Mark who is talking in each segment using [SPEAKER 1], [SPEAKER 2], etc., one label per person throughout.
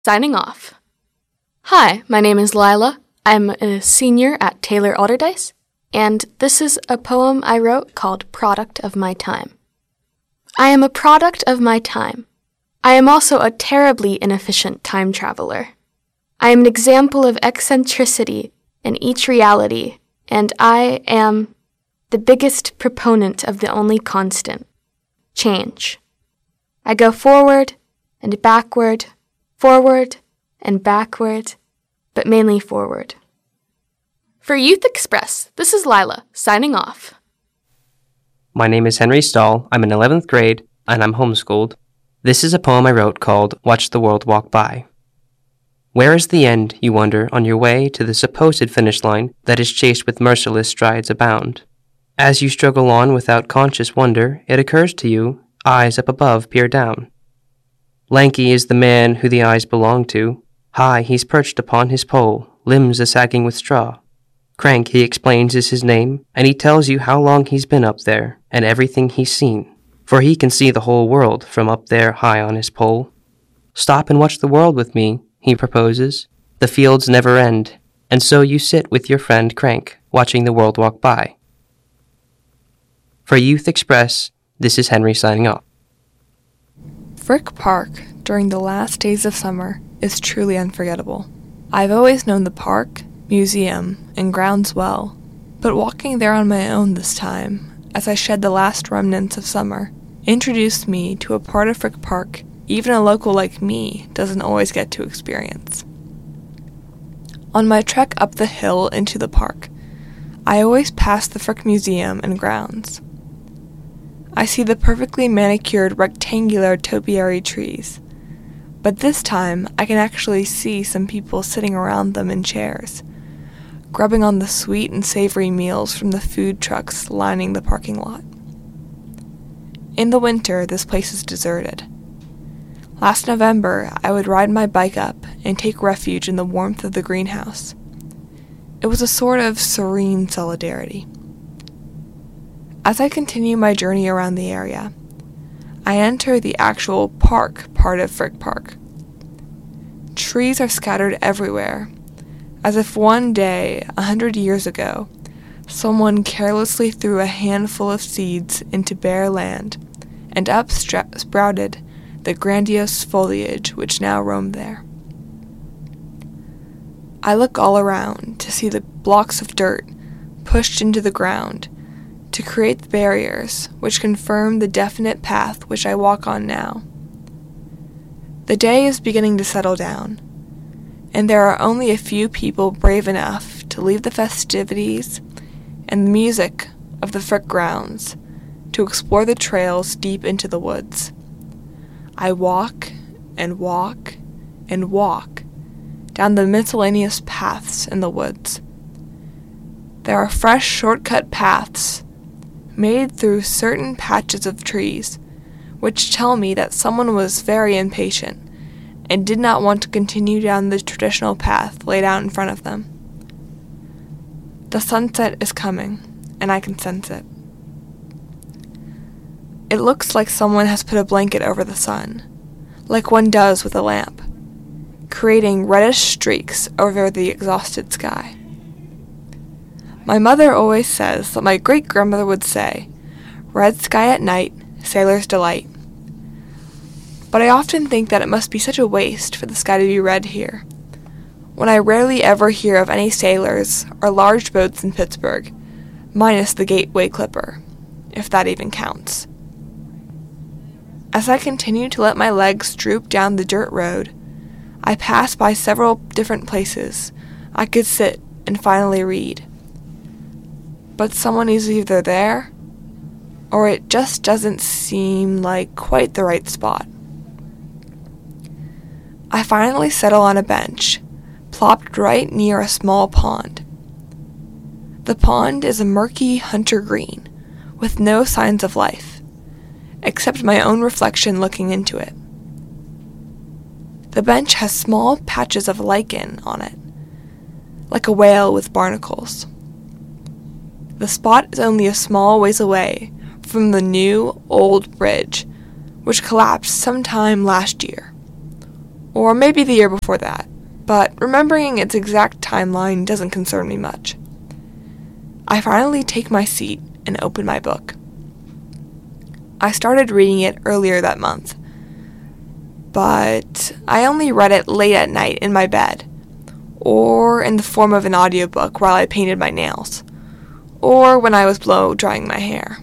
[SPEAKER 1] Signing off. Hi, my name is Lila. I'm a senior at Taylor Alderdice, and this is a poem I wrote called Product of My Time. I am a product of my time. I am also a terribly inefficient time traveler. I am an example of eccentricity in each reality, and I am the biggest proponent of the only constant, change. I go forward and backward, forward and backward, but mainly forward. For Youth Express, this is Lila, signing off.
[SPEAKER 2] My name is Henry Stahl. I'm in 11th grade, and I'm homeschooled. This is a poem I wrote called Watch the World Walk By. Where is the end, you wonder, on your way to the supposed finish line that is chased with merciless strides abound? As you struggle on without conscious wonder, it occurs to you, eyes up above peer down. Lanky is the man who the eyes belong to. High he's perched upon his pole, limbs a-sagging with straw. Crank, he explains, is his name, and he tells you how long he's been up there, and everything he's seen. For he can see the whole world from up there high on his pole. Stop and watch the world with me, he proposes. The fields never end, and so you sit with your friend Crank, watching the world walk by. For Youth Express, this is Henry signing off.
[SPEAKER 3] Frick Park, during the last days of summer, is truly unforgettable. I've always known the park, museum, and grounds well, but walking there on my own this time, as I shed the last remnants of summer, introduced me to a part of Frick Park even a local like me doesn't always get to experience. On my trek up the hill into the park, I always pass the Frick Museum and grounds. I see the perfectly manicured rectangular topiary trees, but this time I can actually see some people sitting around them in chairs, grubbing on the sweet and savory meals from the food trucks lining the parking lot. In the winter, this place is deserted. Last November, I would ride my bike up and take refuge in the warmth of the greenhouse. It was a sort of serene solidarity. As I continue my journey around the area, I enter the actual park part of Frick Park. Trees are scattered everywhere, as if one day, 100 years ago, someone carelessly threw a handful of seeds into bare land, and up sprouted the grandiose foliage which now roam there. I look all around to see the blocks of dirt pushed into the ground to create the barriers which confirm the definite path which I walk on now. The day is beginning to settle down, and there are only a few people brave enough to leave the festivities and the music of the Frick grounds to explore the trails deep into the woods. I walk and walk and walk down the miscellaneous paths in the woods. There are fresh shortcut paths made through certain patches of trees, which tell me that someone was very impatient and did not want to continue down the traditional path laid out in front of them. The sunset is coming, and I can sense it. It looks like someone has put a blanket over the sun, like one does with a lamp, creating reddish streaks over the exhausted sky. My mother always says that my great-grandmother would say, "Red sky at night, sailor's delight." But I often think that it must be such a waste for the sky to be red here, when I rarely ever hear of any sailors or large boats in Pittsburgh, minus the Gateway Clipper, if that even counts. As I continue to let my legs droop down the dirt road, I pass by several different places I could sit and finally read. But someone is either there, or it just doesn't seem like quite the right spot. I finally settle on a bench, plopped right near a small pond. The pond is a murky hunter green, with no signs of life, except my own reflection looking into it. The bench has small patches of lichen on it, like a whale with barnacles. The spot is only a small ways away from the new, old bridge, which collapsed sometime last year. or maybe the year before that, but remembering its exact timeline doesn't concern me much. I finally take my seat and open my book. I started reading it earlier that month, but I only read it late at night in my bed, or in the form of an audiobook while I painted my nails, or when I was blow drying my hair.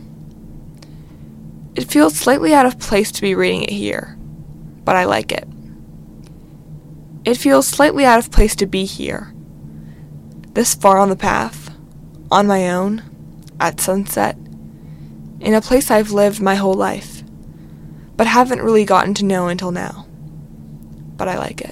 [SPEAKER 3] It feels slightly out of place to be reading it here, but I like it. It feels slightly out of place to be here, this far on the path, on my own, at sunset, in a place I've lived my whole life, but haven't really gotten to know until now. But I like it.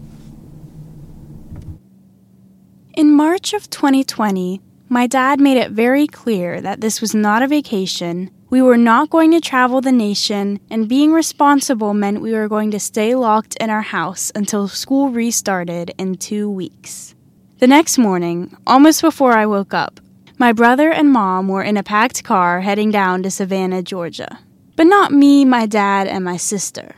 [SPEAKER 4] In March of 2020, my dad made it very clear that this was not a vacation. We were not going to travel the nation, and being responsible meant we were going to stay locked in our house until school restarted in 2 weeks. The next morning, almost before I woke up, my brother and mom were in a packed car heading down to Savannah, Georgia. But not me, my dad, and my sister.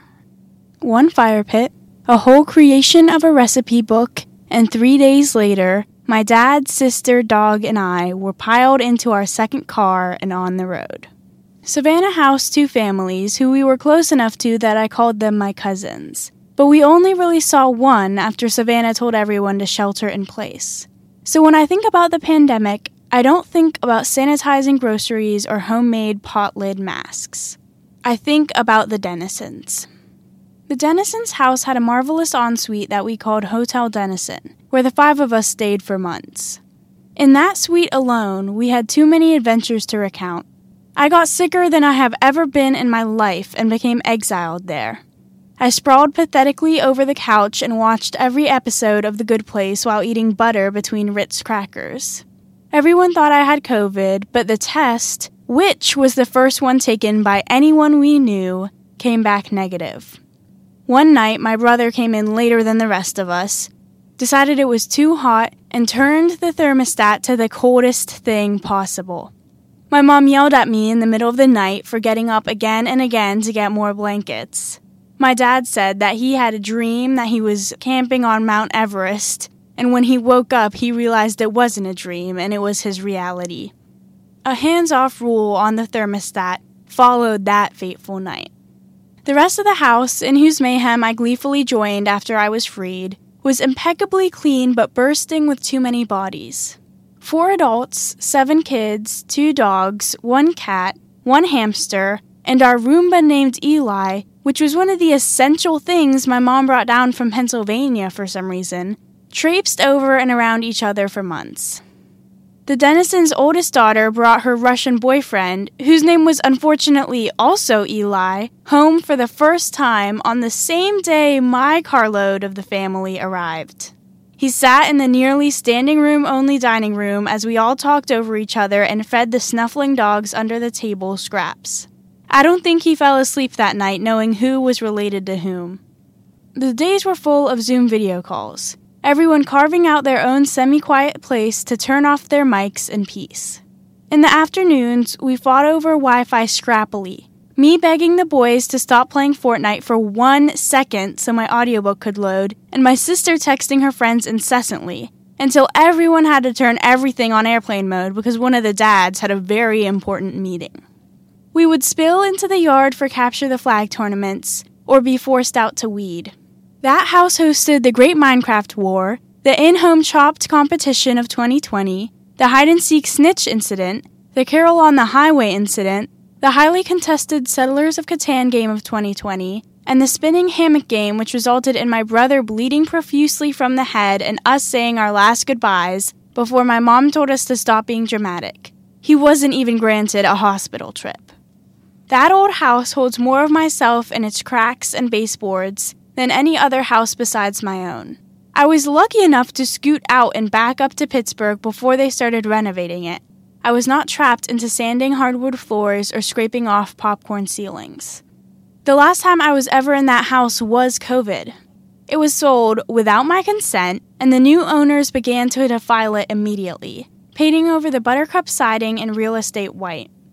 [SPEAKER 4] One fire pit, a whole creation of a recipe book, and 3 days later, my dad, sister, dog, and I were piled into our second car and on the road. Savannah housed 2 families who we were close enough to that I called them my cousins. But we only really saw one after Savannah told everyone to shelter in place. So when I think about the pandemic, I don't think about sanitizing groceries or homemade pot lid masks. I think about the Denisons. The Denisons' house had a marvelous ensuite that we called Hotel Denison, where the 5 of us stayed for months. In that suite alone, we had too many adventures to recount. I got sicker than I have ever been in my life and became exiled there. I sprawled pathetically over the couch and watched every episode of The Good Place while eating butter between Ritz crackers. Everyone thought I had COVID, but the test, which was the first one taken by anyone we knew, came back negative. One night, my brother came in later than the rest of us, decided it was too hot, and turned the thermostat to the coldest thing possible. My mom yelled at me in the middle of the night for getting up again and again to get more blankets. My dad said that he had a dream that he was camping on Mount Everest, and when he woke up, he realized it wasn't a dream and it was his reality. A hands-off rule on the thermostat followed that fateful night. The rest of the house, in whose mayhem I gleefully joined after I was freed, was impeccably clean but bursting with too many bodies. 4 adults, 7 kids, 2 dogs, 1 cat, 1 hamster, and our Roomba named Eli, which was one of the essential things my mom brought down from Pennsylvania for some reason, traipsed over and around each other for months. The Denisons' oldest daughter brought her Russian boyfriend, whose name was unfortunately also Eli, home for the first time on the same day my carload of the family arrived. He sat in the nearly standing room only dining room as we all talked over each other and fed the snuffling dogs under the table scraps. I don't think he fell asleep that night knowing who was related to whom. The days were full of Zoom video calls, everyone carving out their own semi-quiet place to turn off their mics in peace. In the afternoons, we fought over Wi-Fi scrappily, me begging the boys to stop playing Fortnite for 1 second so my audiobook could load, and my sister texting her friends incessantly, until everyone had to turn everything on airplane mode because one of the dads had a very important meeting. We would spill into the yard for Capture the Flag tournaments, or be forced out to weed. That house hosted the Great Minecraft War, the in-home Chopped competition of 2020, the hide-and-seek snitch incident, the Carol on the Highway incident, the highly contested Settlers of Catan game of 2020, and the spinning hammock game which resulted in my brother bleeding profusely from the head and us saying our last goodbyes before my mom told us to stop being dramatic. He wasn't even granted a hospital trip. That old house holds more of myself in its cracks and baseboards than any other house besides my own. I was lucky enough to scoot out and back up to Pittsburgh before they started renovating it. I was not trapped into sanding hardwood floors or scraping off popcorn ceilings. The last time I was ever in that house was COVID. It was sold without my consent, and the new owners began to defile it immediately, painting over the buttercup siding in real estate white.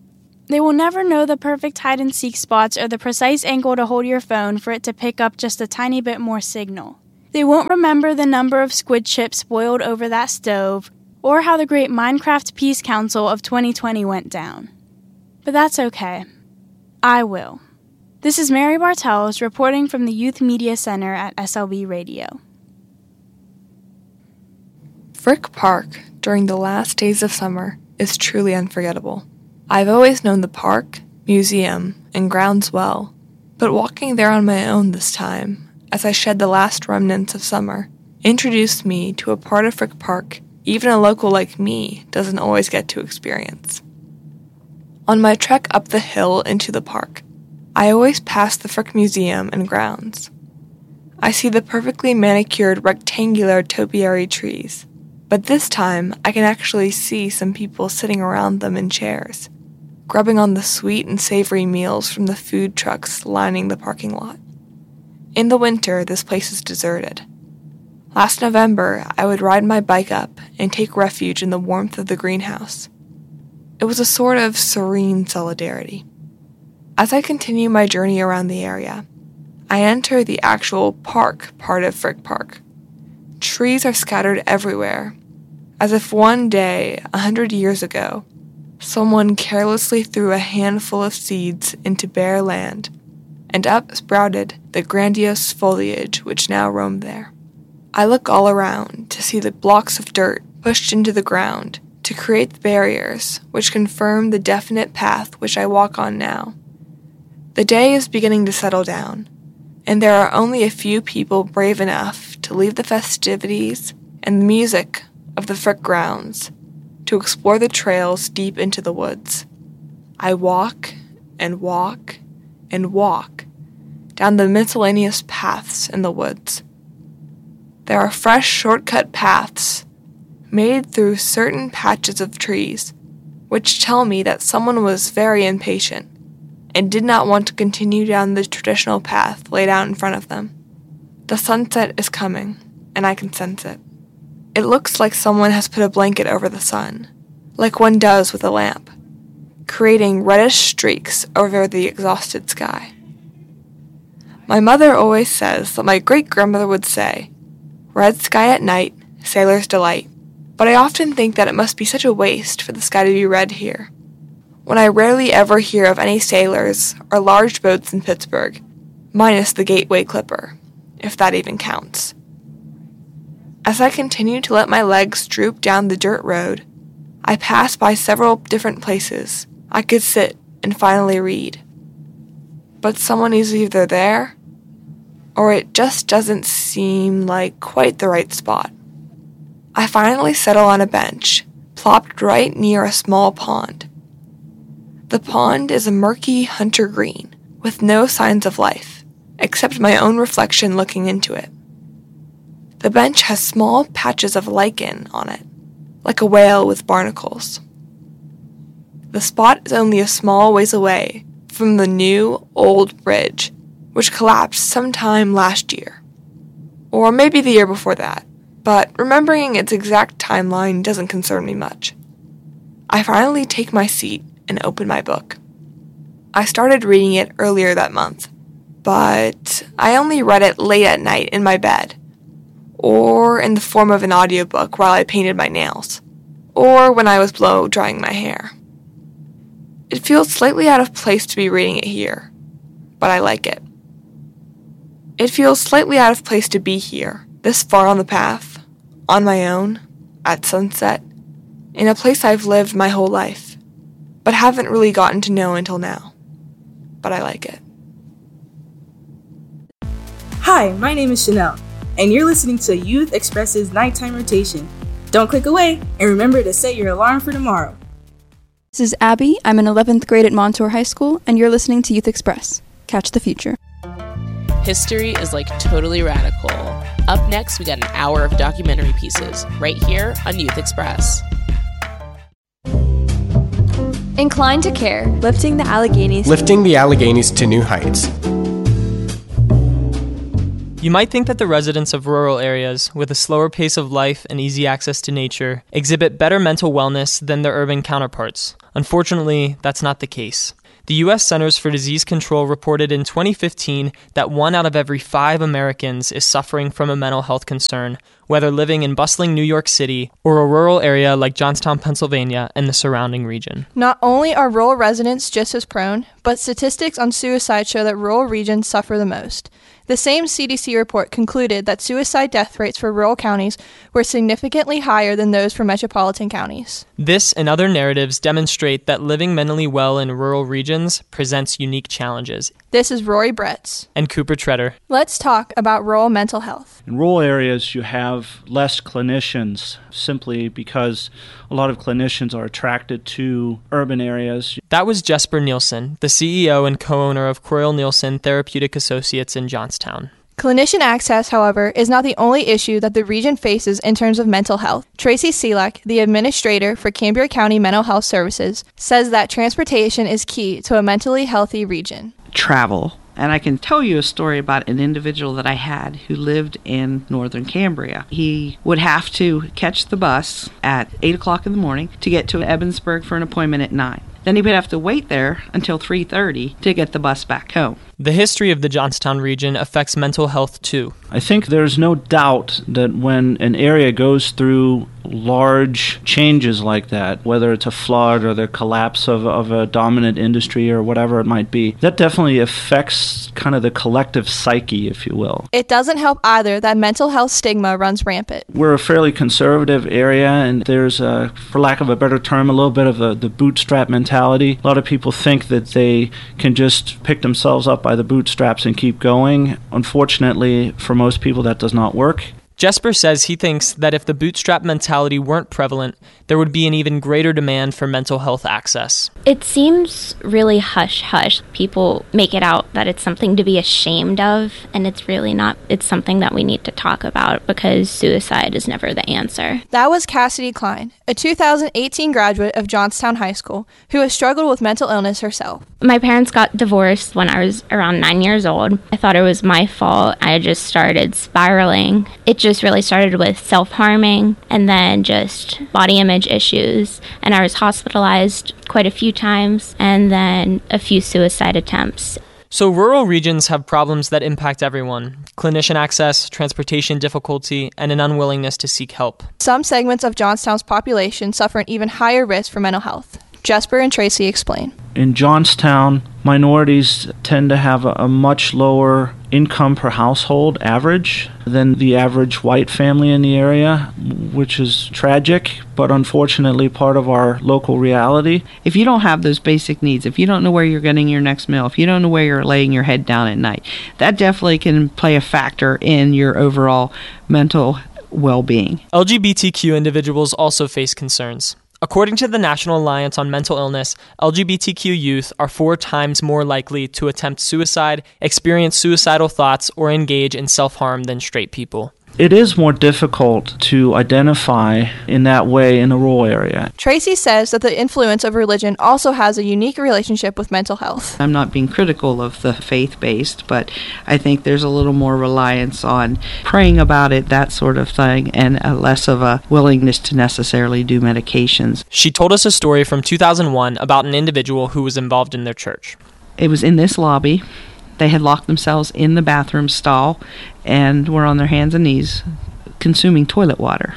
[SPEAKER 4] They will never know the perfect hide-and-seek spots or the precise angle to hold your phone for it to pick up just a tiny bit more signal. They won't remember the number of squid chips boiled over that stove, or how the great Minecraft Peace Council of 2020 went down. But that's okay. I will. This is Mary Bartels reporting from the Youth Media Center at SLB Radio.
[SPEAKER 3] Frick Park during the last days of summer is truly unforgettable. I've always known the park, museum, and grounds well, but walking there on my own this time, as I shed the last remnants of summer, introduced me to a part of Frick Park even a local like me doesn't always get to experience. On my trek up the hill into the park, I always pass the Frick Museum and grounds. I see the perfectly manicured rectangular topiary trees, but this time I can actually see some people sitting around them in chairs, grubbing on the sweet and savory meals from the food trucks lining the parking lot. In the winter, this place is deserted. Last November, I would ride my bike up and take refuge in the warmth of the greenhouse. It was a sort of serene solidarity. As I continue my journey around the area, I enter the actual park part of Frick Park. Trees are scattered everywhere, as if one day, 100 years ago, someone carelessly threw a handful of seeds into bare land, and up sprouted the grandiose foliage which now roam there. I look all around to see the blocks of dirt pushed into the ground to create the barriers which confirm the definite path which I walk on now. The day is beginning to settle down, and there are only a few people brave enough to leave the festivities and the music of the Frick grounds to explore the trails deep into the woods. I walk and walk and walk down the miscellaneous paths in the woods. There are fresh shortcut paths made through certain patches of trees, which tell me that someone was very impatient and did not want to continue down the traditional path laid out in front of them. The sunset is coming, and I can sense it. It looks like someone has put a blanket over the sun, like one does with a lamp, creating reddish streaks over the exhausted sky. My mother always says that my great-grandmother would say, "Red sky at night, sailor's delight," but I often think that it must be such a waste for the sky to be red here, when I rarely ever hear of any sailors or large boats in Pittsburgh, minus the Gateway Clipper, if that even counts. As I continue to let my legs droop down the dirt road, I pass by several different places I could sit and finally read. But someone is either there, or it just doesn't seem like quite the right spot. I finally settle on a bench, plopped right near a small pond. The pond is a murky hunter green, with no signs of life, except my own reflection looking into it. The bench has small patches of lichen on it, like a whale with barnacles. The spot is only a small ways away from the new, old bridge, which collapsed sometime last year. Or maybe the year before that, but remembering its exact timeline doesn't concern me much. I finally take my seat and open my book. I started reading it earlier that month, but I only read it late at night in my bed, or in the form of an audiobook while I painted my nails, or when I was blow drying my hair. It feels slightly out of place to be reading it here, but I like it. It feels slightly out of place to be here, this far on the path, on my own, at sunset, in a place I've lived my whole life, but haven't really gotten to know until now. But I like it.
[SPEAKER 5] Hi, my name is Chanel, and you're listening to Youth Express's Nighttime Rotation. Don't click away, and remember to set your alarm for tomorrow.
[SPEAKER 6] This is Abby. I'm in 11th grade at Montour High School, and you're listening to Youth Express. Catch the future.
[SPEAKER 7] History is like totally radical. Up next, we got an hour of documentary pieces right here on Youth Express.
[SPEAKER 8] Inclined to Care.
[SPEAKER 9] Lifting the Alleghenies
[SPEAKER 10] to new heights.
[SPEAKER 9] You might think that the residents of rural areas, with a slower pace of life and easy access to nature, exhibit better mental wellness than their urban counterparts. Unfortunately, that's not the case. The U.S. Centers for Disease Control reported in 2015 that 1 out of every 5 Americans is suffering from a mental health concern, whether living in bustling New York City or a rural area like Johnstown, Pennsylvania, and the surrounding region.
[SPEAKER 10] Not only are rural residents just as prone, but statistics on suicide show that rural regions suffer the most. The same CDC report concluded that suicide death rates for rural counties were significantly higher than those for metropolitan counties.
[SPEAKER 9] This and other narratives demonstrate that living mentally well in rural regions presents unique challenges.
[SPEAKER 10] This is Rory Bretz
[SPEAKER 9] and Cooper Treader.
[SPEAKER 10] Let's talk about rural mental health.
[SPEAKER 11] In rural areas, you have less clinicians simply because a lot of clinicians are attracted to urban areas.
[SPEAKER 9] That was Jesper Nielsen, the CEO and co-owner of Croyle Nielsen Therapeutic Associates in Johnstown.
[SPEAKER 10] Clinician access, however, is not the only issue that the region faces in terms of mental health. Tracy Selak, the administrator for Cambria County Mental Health Services, says that transportation is key to a mentally healthy region.
[SPEAKER 12] Travel. And I can tell you a story about an individual that I had who lived in northern Cambria. He would have to catch the bus at 8 o'clock in the morning to get to Ebensburg for an appointment at 9. Then he would have to wait there until 3:30 to get the bus back home.
[SPEAKER 9] The history of the Johnstown region affects mental health too.
[SPEAKER 11] I think there's no doubt that when an area goes through large changes like that, whether it's a flood or the collapse of a dominant industry or whatever it might be, that definitely affects kind of the collective psyche, if you will.
[SPEAKER 10] It doesn't help either that mental health stigma runs rampant.
[SPEAKER 11] We're a fairly conservative area, and there's, for lack of a better term, a little bit of the bootstrap mentality. A lot of people think that they can just pick themselves up by the bootstraps and keep going. Unfortunately, for most people, that does not work.
[SPEAKER 9] Jesper says he thinks that if the bootstrap mentality weren't prevalent, there would be an even greater demand for mental health access.
[SPEAKER 13] It seems really hush-hush. People make it out that it's something to be ashamed of, and it's really not. It's something that we need to talk about because suicide is never the answer.
[SPEAKER 10] That was Cassidy Klein, a 2018 graduate of Johnstown High School who has struggled with mental illness herself.
[SPEAKER 13] My parents got divorced when I was around 9 years old. I thought it was my fault. I just started spiraling. It just really started with self-harming and then just body image issues. And I was hospitalized quite a few times and then a few suicide attempts.
[SPEAKER 9] So rural regions have problems that impact everyone: clinician access, transportation difficulty, and an unwillingness to seek help.
[SPEAKER 10] Some segments of Johnstown's population suffer an even higher risk for mental health. Jesper and Tracy explain.
[SPEAKER 11] In Johnstown, minorities tend to have a much lower income per household average than the average white family in the area, which is tragic, but unfortunately part of our local reality.
[SPEAKER 12] If you don't have those basic needs, if you don't know where you're getting your next meal, if you don't know where you're laying your head down at night, that definitely can play a factor in your overall mental well-being.
[SPEAKER 9] LGBTQ individuals also face concerns. According to the National Alliance on Mental Illness, LGBTQ youth are 4 times more likely to attempt suicide, experience suicidal thoughts, or engage in self-harm than straight people.
[SPEAKER 11] It is more difficult to identify in that way in a rural area.
[SPEAKER 10] Tracy says that the influence of religion also has a unique relationship with mental health.
[SPEAKER 12] I'm not being critical of the faith-based, but I think there's a little more reliance on praying about it, that sort of thing, and less of a willingness to necessarily do medications.
[SPEAKER 9] She told us a story from 2001 about an individual who was involved in their church.
[SPEAKER 12] It was in this lobby. They had locked themselves in the bathroom stall and were on their hands and knees consuming toilet water.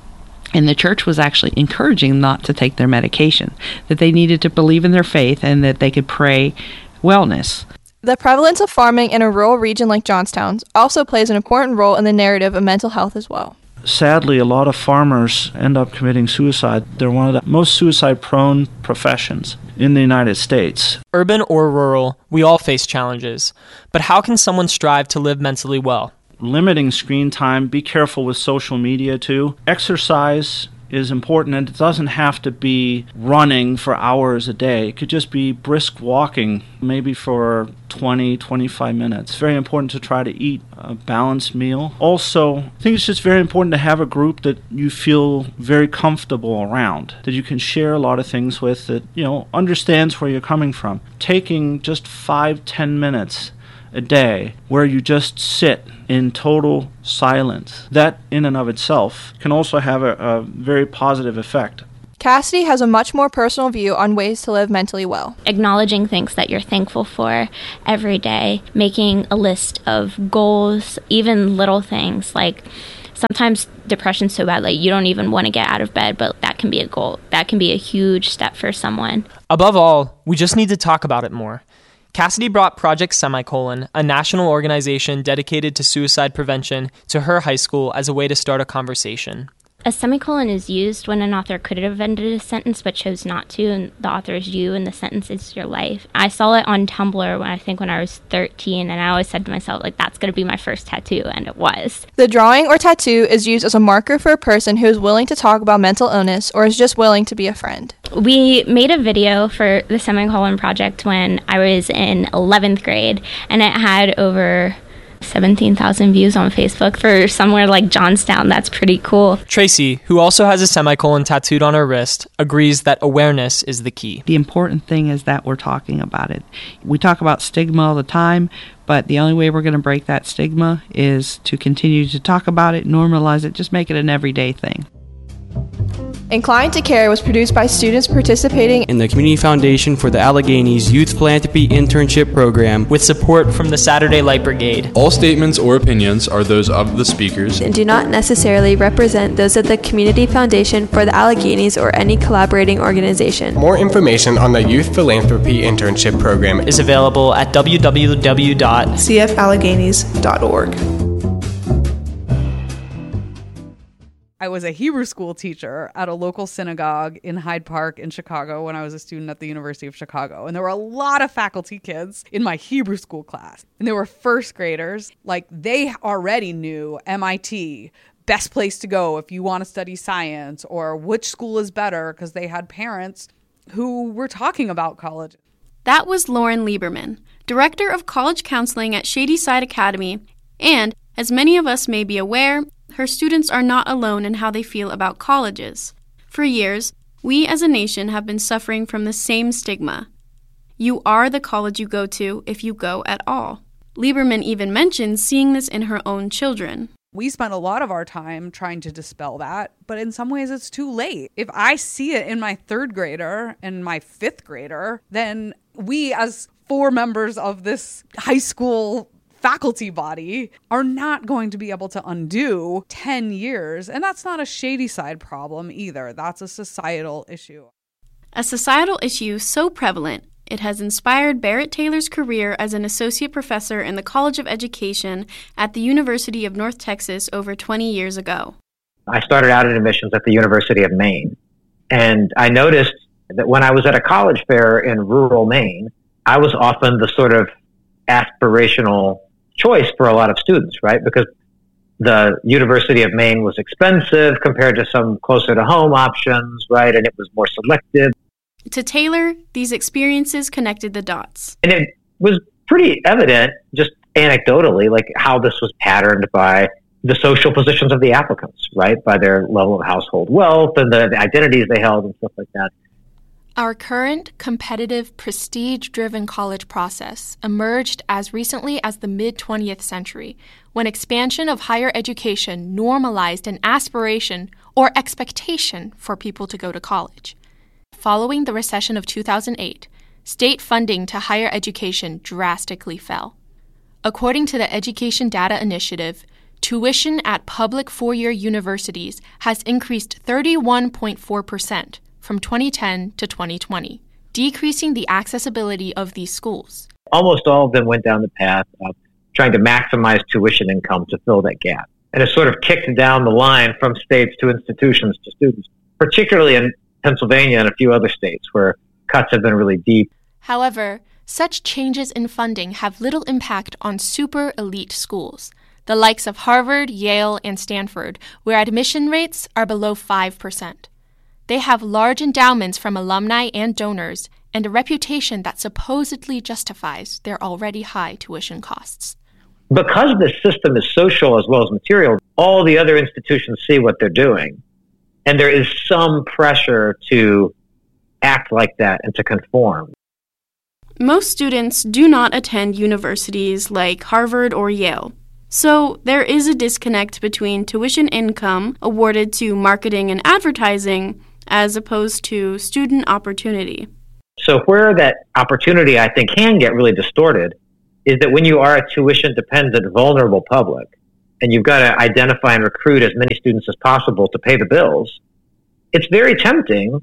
[SPEAKER 12] And the church was actually encouraging them not to take their medication, that they needed to believe in their faith and that they could pray wellness.
[SPEAKER 10] The prevalence of farming in a rural region like Johnstown's also plays an important role in the narrative of mental health as well.
[SPEAKER 11] Sadly, a lot of farmers end up committing suicide. They're one of the most suicide-prone professions in the United States.
[SPEAKER 9] Urban or rural, we all face challenges. But how can someone strive to live mentally well?
[SPEAKER 11] Limiting screen time, be careful with social media too. Exercise is important, and it doesn't have to be running for hours a day. It could just be brisk walking, maybe for 20-25 minutes. It's very important to try to eat a balanced meal. Also, I think it's just very important to have a group that you feel very comfortable around, that you can share a lot of things with, that, understands where you're coming from. Taking just 5-10 minutes a day where you just sit in total silence. That in and of itself can also have a very positive effect.
[SPEAKER 10] Cassidy has a much more personal view on ways to live mentally well.
[SPEAKER 13] Acknowledging things that you're thankful for every day, making a list of goals, even little things like sometimes depression's so bad, like you don't even want to get out of bed, but that can be a goal. That can be a huge step for someone.
[SPEAKER 9] Above all, we just need to talk about it more. Cassidy brought Project Semicolon, a national organization dedicated to suicide prevention, to her high school as a way to start a conversation.
[SPEAKER 13] A semicolon is used when an author could have ended a sentence but chose not to, and the author is you and the sentence is your life. I saw it on Tumblr when I was 13, and I always said to myself, like, that's going to be my first tattoo, and it was.
[SPEAKER 10] The drawing or tattoo is used as a marker for a person who is willing to talk about mental illness or is just willing to be a friend.
[SPEAKER 13] We made a video for the Semicolon Project when I was in 11th grade, and it had over 17,000 views on Facebook. For somewhere like Johnstown, that's pretty cool.
[SPEAKER 9] Tracy, who also has a semicolon tattooed on her wrist, agrees that awareness is the key.
[SPEAKER 12] The important thing is that we're talking about it. We talk about stigma all the time, but the only way we're going to break that stigma is to continue to talk about it, normalize it, just make it an everyday thing.
[SPEAKER 10] Inclined to Care was produced by students participating
[SPEAKER 14] in the Community Foundation for the Alleghenies Youth Philanthropy Internship Program
[SPEAKER 9] with support from the Saturday Light Brigade.
[SPEAKER 15] All statements or opinions are those of the speakers
[SPEAKER 16] and do not necessarily represent those of the Community Foundation for the Alleghenies or any collaborating organization.
[SPEAKER 17] More information on the Youth Philanthropy Internship Program
[SPEAKER 9] is available at
[SPEAKER 18] www.cfalleghenies.org.
[SPEAKER 19] I was a Hebrew school teacher at a local synagogue in Hyde Park in Chicago when I was a student at the University of Chicago. And there were a lot of faculty kids in my Hebrew school class. And they were first graders. Like, they already knew MIT, best place to go if you want to study science, or which school is better, because they had parents who were talking about college.
[SPEAKER 20] That was Lauren Lieberman, Director of College Counseling at Shadyside Academy. And, as many of us may be aware, her students are not alone in how they feel about colleges. For years, we as a nation have been suffering from the same stigma. You are the college you go to if you go at all. Lieberman even mentions seeing this in her own children.
[SPEAKER 19] We spent a lot of our time trying to dispel that, but in some ways it's too late. If I see it in my third grader and my fifth grader, then we as 4 members of this high school faculty body are not going to be able to undo 10 years. And that's not a Shadyside problem either. That's a societal issue.
[SPEAKER 20] A societal issue so prevalent, it has inspired Barrett Taylor's career as an associate professor in the College of Education at the University of North Texas over 20 years ago.
[SPEAKER 21] I started out in admissions at the University of Maine. And I noticed that when I was at a college fair in rural Maine, I was often the sort of aspirational choice for a lot of students, right? Because the University of Maine was expensive compared to some closer to home options, right? And it was more selective.
[SPEAKER 20] To Taylor, these experiences connected the dots.
[SPEAKER 21] And it was pretty evident, just anecdotally, like how this was patterned by the social positions of the applicants, right? By their level of household wealth and the identities they held and stuff like that.
[SPEAKER 1] Our current competitive, prestige-driven college process emerged as recently as the mid-20th century, when expansion of higher education normalized an aspiration or expectation for people to go to college. Following the recession of 2008, state funding to higher education drastically fell. According to the Education Data Initiative, tuition at public four-year universities has increased 31.4%. From 2010 to 2020, decreasing the accessibility of these schools.
[SPEAKER 21] Almost all of them went down the path of trying to maximize tuition income to fill that gap. And it sort of kicked down the line from states to institutions to students, particularly in Pennsylvania and a few other states where cuts have been really deep.
[SPEAKER 1] However, such changes in funding have little impact on super elite schools, the likes of Harvard, Yale, and Stanford, where admission rates are below 5%. They have large endowments from alumni and donors, and a reputation that supposedly justifies their already high tuition costs.
[SPEAKER 21] Because the system is social as well as material, all the other institutions see what they're doing. And there is some pressure to act like that and to conform.
[SPEAKER 20] Most students do not attend universities like Harvard or Yale. So there is a disconnect between tuition income awarded to marketing and advertising as opposed to student opportunity.
[SPEAKER 21] So where that opportunity, I think, can get really distorted is that when you are a tuition-dependent, vulnerable public, and you've got to identify and recruit as many students as possible to pay the bills, it's very tempting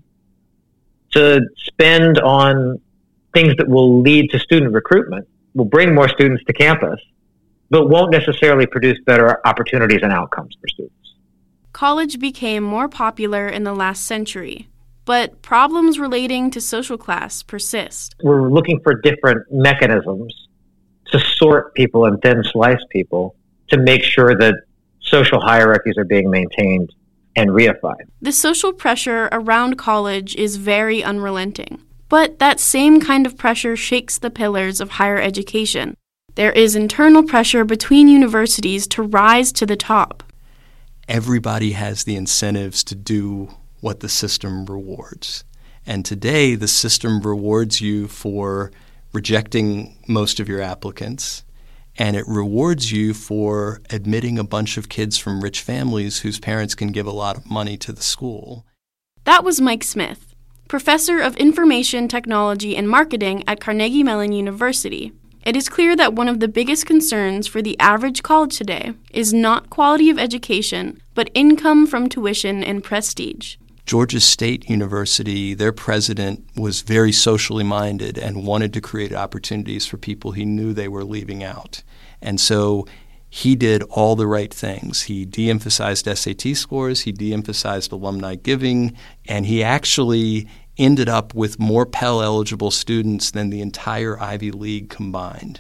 [SPEAKER 21] to spend on things that will lead to student recruitment, will bring more students to campus, but won't necessarily produce better opportunities and outcomes for students.
[SPEAKER 20] College became more popular in the last century, but problems relating to social class persist.
[SPEAKER 21] We're looking for different mechanisms to sort people and thin slice people to make sure that social hierarchies are being maintained and reified.
[SPEAKER 20] The social pressure around college is very unrelenting, but that same kind of pressure shakes the pillars of higher education. There is internal pressure between universities to rise to the top.
[SPEAKER 2] Everybody has the incentives to do what the system rewards. And today, the system rewards you for rejecting most of your applicants, and it rewards you for admitting a bunch of kids from rich families whose parents can give a lot of money to the school.
[SPEAKER 20] That was Mike Smith, professor of information technology and marketing at Carnegie Mellon University. It is clear that one of the biggest concerns for the average college today is not quality of education, but income from tuition and prestige.
[SPEAKER 2] Georgia State University, their president was very socially minded and wanted to create opportunities for people he knew they were leaving out. And so he did all the right things. He de-emphasized SAT scores, he de-emphasized alumni giving, and he actually ended up with more Pell-eligible students than the entire Ivy League combined.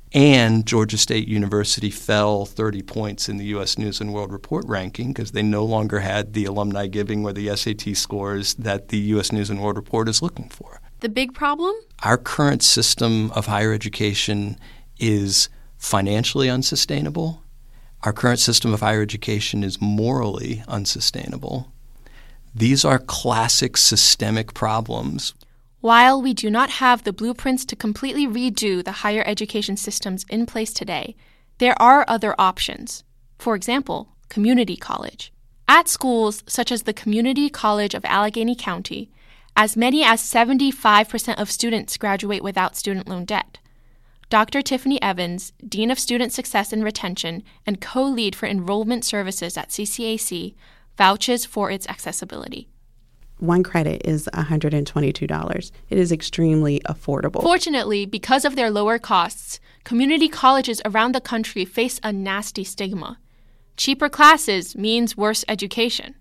[SPEAKER 2] And Georgia State University fell 30 points in the U.S. News & World Report ranking because they no longer had the alumni giving or the SAT scores that the U.S. News & World Report is looking for.
[SPEAKER 20] The big problem?
[SPEAKER 2] Our current system of higher education is financially unsustainable. Our current system of higher education is morally unsustainable. These are classic systemic problems.
[SPEAKER 22] While we do not have the blueprints to completely redo the higher education systems in place today, there are other options. For example, community college. At schools such as the Community College of Allegheny County, as many as 75% of students graduate without student loan debt. Dr. Tiffany Evans, Dean of Student Success and Retention and co-lead for enrollment services at CCAC, vouches for its accessibility.
[SPEAKER 23] One credit is $122. It is extremely affordable.
[SPEAKER 22] Fortunately, because of their lower costs, community colleges around the country face a nasty stigma. Cheaper classes means worse education.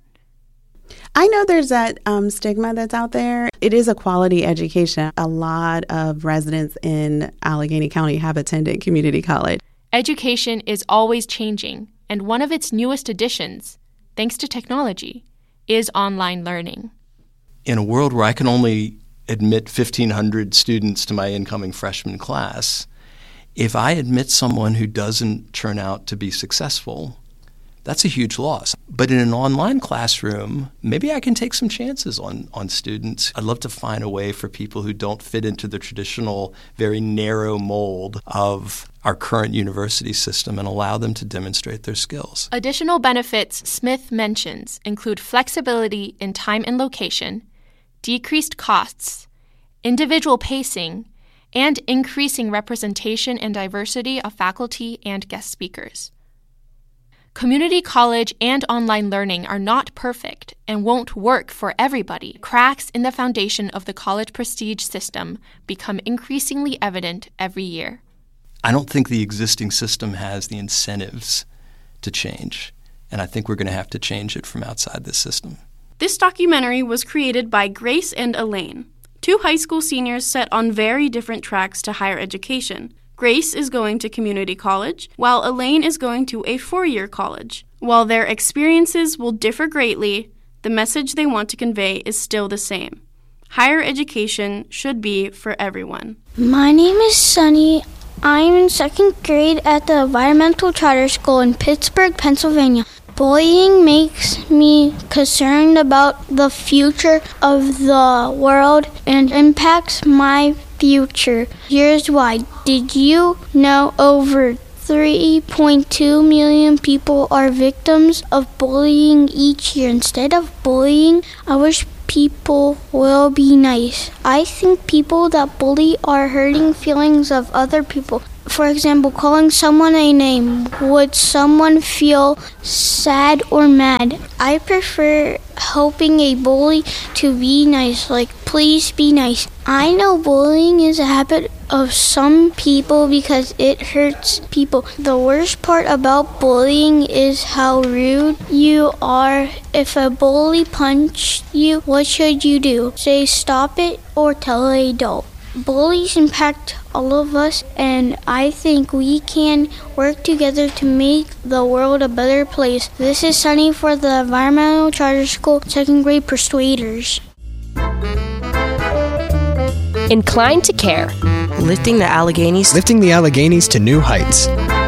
[SPEAKER 23] I know there's that stigma that's out there. It is a quality education. A lot of residents in Allegheny County have attended community college.
[SPEAKER 22] Education is always changing, and one of its newest additions, thanks to technology, is online learning.
[SPEAKER 2] In a world where I can only admit 1,500 students to my incoming freshman class, if I admit someone who doesn't turn out to be successful, that's a huge loss. But in an online classroom, maybe I can take some chances on students. I'd love to find a way for people who don't fit into the traditional, very narrow mold of our current university system and allow them to demonstrate their skills.
[SPEAKER 22] Additional benefits Smith mentions include flexibility in time and location, decreased costs, individual pacing, and increasing representation and diversity of faculty and guest speakers. Community college and online learning are not perfect and won't work for everybody. Cracks in the foundation of the college prestige system become increasingly evident every year.
[SPEAKER 2] I don't think the existing system has the incentives to change, and I think we're going to have to change it from outside this system.
[SPEAKER 20] This documentary was created by Grace and Elaine, two high school seniors set on very different tracks to higher education. Grace is going to community college, while Elaine is going to a four-year college. While their experiences will differ greatly, the message they want to convey is still the same. Higher education should be for everyone.
[SPEAKER 24] My name is Sunny. I'm in second grade at the Environmental Charter School in Pittsburgh, Pennsylvania. Bullying makes me concerned about the future of the world and impacts my future. Here's why. Did you know over 3.2 million people are victims of bullying each year? Instead of bullying, I wish people will be nice. I think people that bully are hurting feelings of other people. For example, calling someone a name. Would someone feel sad or mad? I prefer helping a bully to be nice, like, please be nice. I know bullying is a habit of some people because it hurts people. The worst part about bullying is how rude you are. If a bully punched you, what should you do? Say stop it or tell an adult. Bullies impact all of us, and I think we can work together to make the world a better place. This is Sunny for the Environmental Charter School 2nd grade Persuaders.
[SPEAKER 3] Inclined to care.
[SPEAKER 4] Lifting the Alleghenies.
[SPEAKER 17] Lifting the Alleghenies to new heights.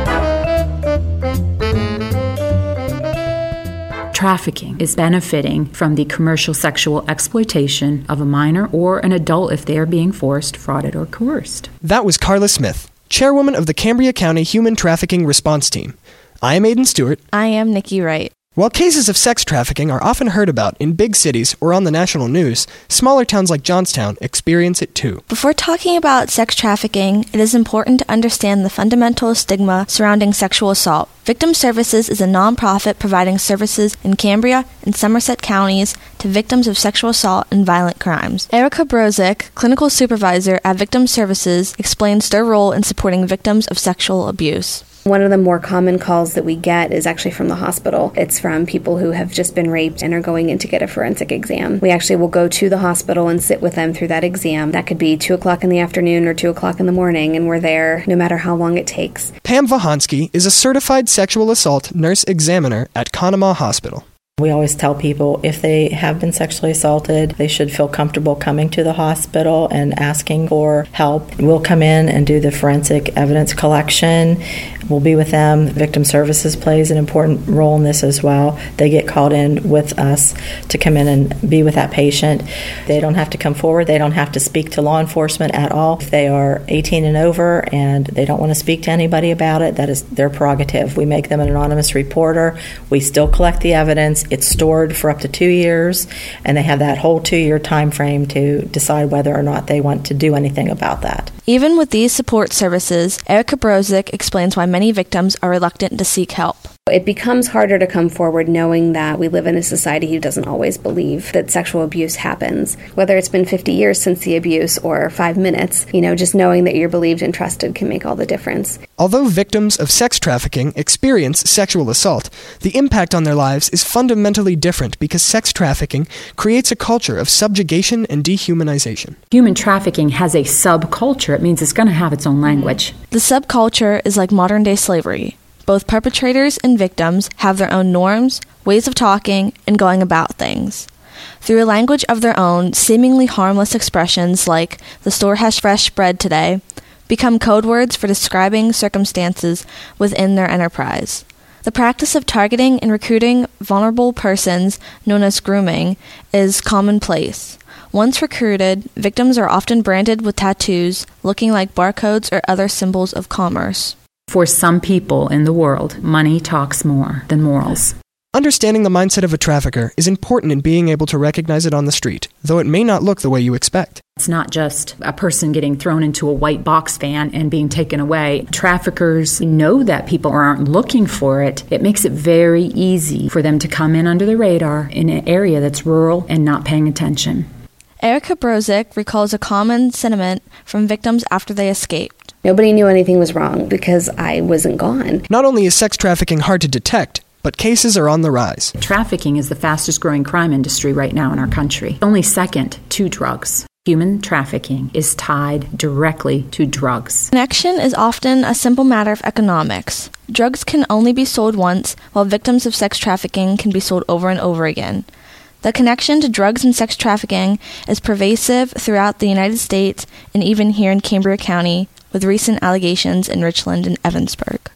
[SPEAKER 5] Trafficking is benefiting from the commercial sexual exploitation of a minor or an adult if they are being forced, frauded, or coerced.
[SPEAKER 6] That was Carla Smith, chairwoman of the Cambria County Human Trafficking Response Team. I am Aiden Stewart.
[SPEAKER 10] I am Nikki Wright.
[SPEAKER 6] While cases of sex trafficking are often heard about in big cities or on the national news, smaller towns like Johnstown experience it too.
[SPEAKER 10] Before talking about sex trafficking, it is important to understand the fundamental stigma surrounding sexual assault. Victim Services is a nonprofit providing services in Cambria and Somerset counties to victims of sexual assault and violent crimes. Erica Brozick, clinical supervisor at Victim Services, explains their role in supporting victims of sexual abuse.
[SPEAKER 25] One of the more common calls that we get is actually from the hospital. It's from people who have just been raped and are going in to get a forensic exam. We actually will go to the hospital and sit with them through that exam. That could be 2 o'clock in the afternoon or 2 o'clock in the morning, and we're there no matter how long it takes.
[SPEAKER 6] Pam Vahansky is a certified sexual assault nurse examiner at Conemaugh Hospital.
[SPEAKER 26] We always tell people if they have been sexually assaulted, they should feel comfortable coming to the hospital and asking for help. We'll come in and do the forensic evidence collection. We'll be with them. Victim Services plays an important role in this as well. They get called in with us to come in and be with that patient. They don't have to come forward. They don't have to speak to law enforcement at all. If they are 18 and over and they don't want to speak to anybody about it, that is their prerogative. We make them an anonymous reporter. We still collect the evidence. It's stored for up to 2 years, and they have that whole 2-year time frame to decide whether or not they want to do anything about that.
[SPEAKER 10] Even with these support services, Erica Brozick explains why many victims are reluctant to seek help.
[SPEAKER 25] It becomes harder to come forward knowing that we live in a society who doesn't always believe that sexual abuse happens. Whether it's been 50 years since the abuse or 5 minutes, just knowing that you're believed and trusted can make all the difference.
[SPEAKER 6] Although victims of sex trafficking experience sexual assault, the impact on their lives is fundamentally different because sex trafficking creates a culture of subjugation and dehumanization.
[SPEAKER 5] Human trafficking has a subculture. It means it's going to have its own language.
[SPEAKER 10] The subculture is like modern-day slavery. Both perpetrators and victims have their own norms, ways of talking, and going about things. Through a language of their own, seemingly harmless expressions like, "the store has fresh bread today," become code words for describing circumstances within their enterprise. The practice of targeting and recruiting vulnerable persons, known as grooming, is commonplace. Once recruited, victims are often branded with tattoos, looking like barcodes or other symbols of commerce.
[SPEAKER 5] For some people in the world, money talks more than morals.
[SPEAKER 6] Understanding the mindset of a trafficker is important in being able to recognize it on the street, though it may not look the way you expect.
[SPEAKER 5] It's not just a person getting thrown into a white box van and being taken away. Traffickers know that people aren't looking for it. It makes it very easy for them to come in under the radar in an area that's rural and not paying attention.
[SPEAKER 10] Erica Brozick recalls a common sentiment from victims after they escaped.
[SPEAKER 25] Nobody knew anything was wrong because I wasn't gone.
[SPEAKER 6] Not only is sex trafficking hard to detect, but cases are on the rise.
[SPEAKER 5] Trafficking is the fastest growing crime industry right now in our country, only second to drugs. Human trafficking is tied directly to drugs.
[SPEAKER 10] Connection is often a simple matter of economics. Drugs can only be sold once, while victims of sex trafficking can be sold over and over again. The connection to drugs and sex trafficking is pervasive throughout the United States and even here in Cambria County, with recent allegations in Richland and Evansburg.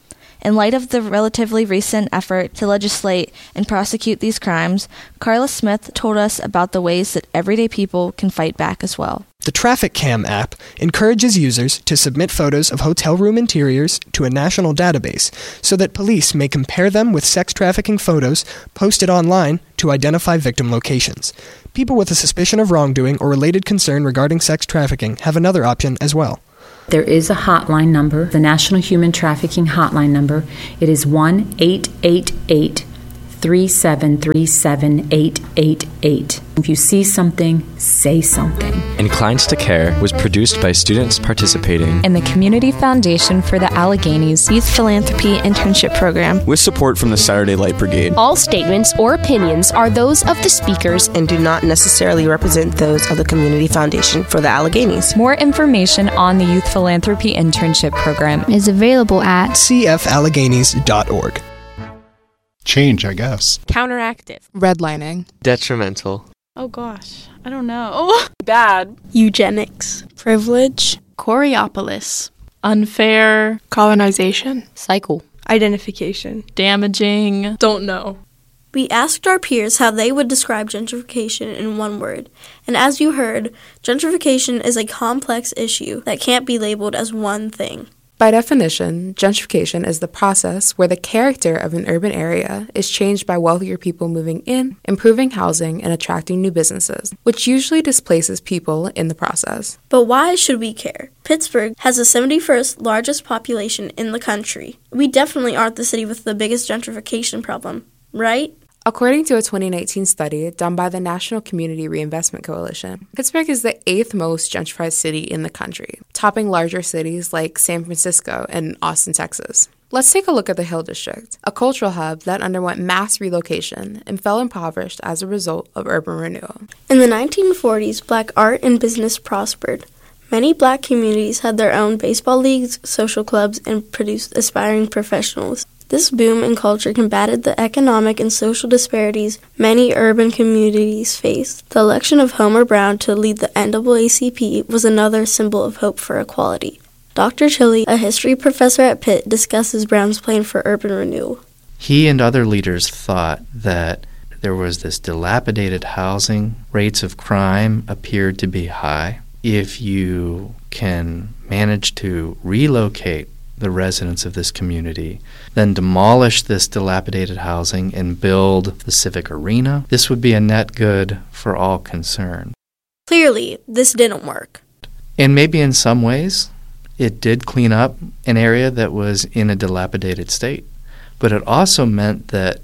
[SPEAKER 7] In light of the relatively recent effort to legislate and prosecute these crimes, Carla Smith told us about the ways that everyday people can fight back as well.
[SPEAKER 6] The Traffic Cam app encourages users to submit photos of hotel room interiors to a national database so that police may compare them with sex trafficking photos posted online to identify victim locations. People with a suspicion of wrongdoing or related concern regarding sex trafficking have another option as well.
[SPEAKER 5] There is a hotline number, the National Human Trafficking Hotline number. It is 1-888-373-7888. If you see something, say something.
[SPEAKER 8] Inclined to Care was produced by students participating
[SPEAKER 11] in the Community Foundation for the Alleghenies
[SPEAKER 24] Youth Philanthropy Internship Program
[SPEAKER 12] with support from the Saturday Light Brigade.
[SPEAKER 3] All statements or opinions are those of the speakers
[SPEAKER 4] and do not necessarily represent those of the Community Foundation for the Alleghenies.
[SPEAKER 11] More information on the Youth Philanthropy Internship Program
[SPEAKER 24] is available at
[SPEAKER 6] cfalleghenies.org.
[SPEAKER 13] Change, I guess.
[SPEAKER 14] Counteractive.
[SPEAKER 27] Redlining.
[SPEAKER 28] Detrimental.
[SPEAKER 14] Oh gosh, I don't know. Bad.
[SPEAKER 24] Eugenics.
[SPEAKER 14] Privilege.
[SPEAKER 10] Coriopolis.
[SPEAKER 14] Unfair.
[SPEAKER 27] Colonization.
[SPEAKER 11] Cycle.
[SPEAKER 14] Identification. Damaging. Don't know.
[SPEAKER 24] We asked our peers how they would describe gentrification in one word. And as you heard, gentrification is a complex issue that can't be labeled as one thing.
[SPEAKER 27] By definition, gentrification is the process where the character of an urban area is changed by wealthier people moving in, improving housing, and attracting new businesses, which usually displaces people in the process.
[SPEAKER 24] But why should we care? Pittsburgh has the 71st largest population in the country. We definitely aren't the city with the biggest gentrification problem, right?
[SPEAKER 27] According to a 2019 study done by the National Community Reinvestment Coalition, Pittsburgh is the 8th most gentrified city in the country, topping larger cities like San Francisco and Austin, Texas. Let's take a look at the Hill District, a cultural hub that underwent mass relocation and fell impoverished as a result of urban renewal.
[SPEAKER 24] In the 1940s, Black art and business prospered. Many Black communities had their own baseball leagues, social clubs, and produced aspiring professionals. This boom in culture combated the economic and social disparities many urban communities faced. The election of Homer Brown to lead the NAACP was another symbol of hope for equality. Dr. Chili, a history professor at Pitt, discusses Brown's plan for urban renewal.
[SPEAKER 29] He and other leaders thought that there was this dilapidated housing, rates of crime appeared to be high. If you can manage to relocate the residents of this community, then demolish this dilapidated housing and build the civic arena, this would be a net good for all concerned.
[SPEAKER 24] Clearly, this didn't work.
[SPEAKER 29] And maybe in some ways, it did clean up an area that was in a dilapidated state. But it also meant that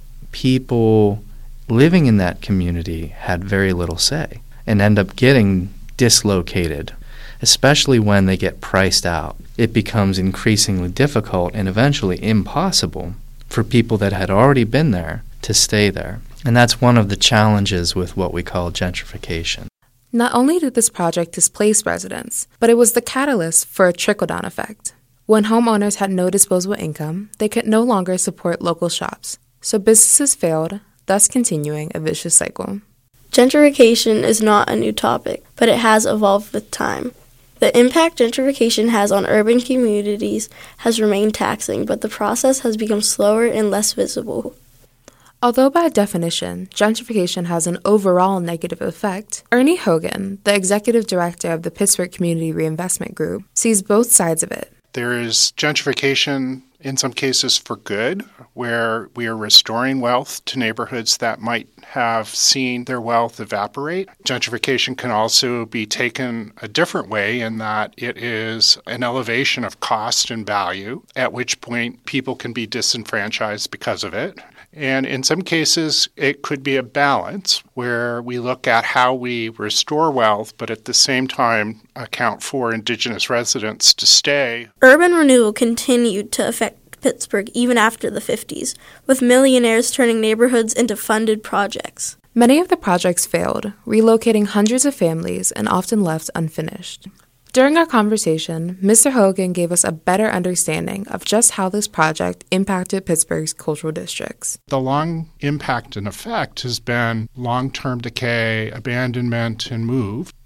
[SPEAKER 29] people living in that community had very little say and end up getting dislocated, especially when they get priced out. It becomes increasingly difficult and eventually impossible for people that had already been there to stay there. And that's one of the challenges with what we call gentrification.
[SPEAKER 27] Not only did this project displace residents, but it was the catalyst for a trickle-down effect. When homeowners had no disposable income, they could no longer support local shops, so businesses failed, thus continuing a vicious cycle.
[SPEAKER 24] Gentrification is not a new topic, but it has evolved with time. The impact gentrification has on urban communities has remained taxing, but the process has become slower and less visible.
[SPEAKER 27] Although by definition, gentrification has an overall negative effect, Ernie Hogan, the executive director of the Pittsburgh Community Reinvestment Group, sees both sides of it.
[SPEAKER 13] There is gentrification in some cases for good, where we are restoring wealth to neighborhoods that might have seen their wealth evaporate. Gentrification can also be taken a different way in that it is an elevation of cost and value, at which point people can be disenfranchised because of it. And in some cases, it could be a balance where we look at how we restore wealth, but at the same time account for indigenous residents to stay.
[SPEAKER 24] Urban renewal continued to affect Pittsburgh even after the 50s, with millionaires turning neighborhoods into funded projects.
[SPEAKER 27] Many of the projects failed, relocating hundreds of families and often left unfinished. During our conversation, Mr. Hogan gave us a better understanding of just how this project impacted Pittsburgh's cultural districts.
[SPEAKER 13] The long impact and effect has been long-term decay, abandonment, and move.